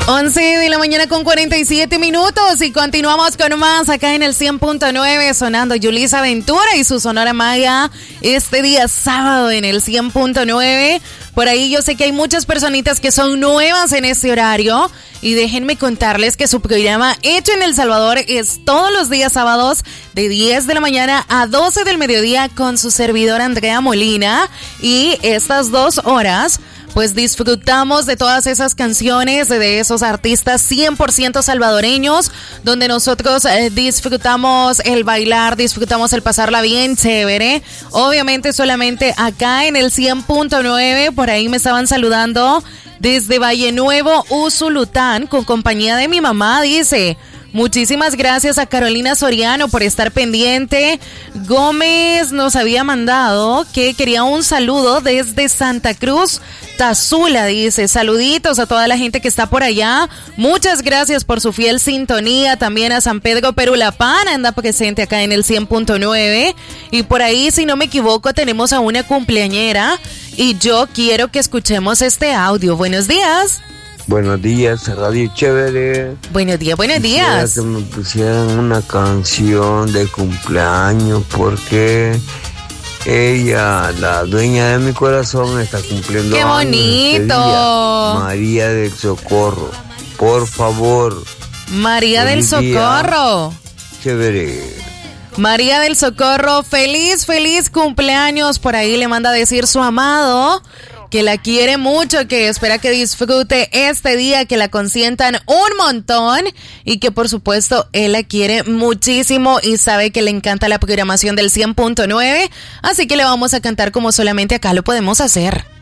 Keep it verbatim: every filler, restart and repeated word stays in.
once de la mañana con cuarenta y siete minutos y continuamos con más acá en el cien punto nueve sonando Yulisa Ventura y su Sonora Maya este día sábado en el cien punto nueve. Por ahí yo sé que hay muchas personitas que son nuevas en este horario y déjenme contarles que su programa Hecho en El Salvador es todos los días sábados de diez de la mañana a doce del mediodía con su servidora Andrea Molina y estas dos horas pues disfrutamos de todas esas canciones, de esos artistas cien por ciento salvadoreños, donde nosotros eh, disfrutamos el bailar, disfrutamos el pasarla bien chévere. Obviamente solamente acá en el cien punto nueve, por ahí me estaban saludando desde Valle Nuevo, Usulután, con compañía de mi mamá, dice... Muchísimas gracias a Carolina Soriano por estar pendiente. Gómez nos había mandado que quería un saludo desde Santa Cruz, Tazula, dice. Saluditos a toda la gente que está por allá. Muchas gracias por su fiel sintonía. También a San Pedro Perulapán, anda presente acá en el cien punto nueve. Y por ahí, si no me equivoco, tenemos a una cumpleañera. Y yo quiero que escuchemos este audio. Buenos días. Buenos días, Radio Chévere. Buenos días, buenos días. Quisiera que me pusieran una canción de cumpleaños porque ella, la dueña de mi corazón, está cumpliendo ¡qué años bonito! este día. María del Socorro, por favor. María del Socorro. Chévere. María del Socorro, feliz, feliz cumpleaños. Por ahí le manda a decir su amado que la quiere mucho, que espera que disfrute este día, que la consientan un montón y que por supuesto él la quiere muchísimo y sabe que le encanta la programación del cien punto nueve, así que le vamos a cantar como solamente acá lo podemos hacer.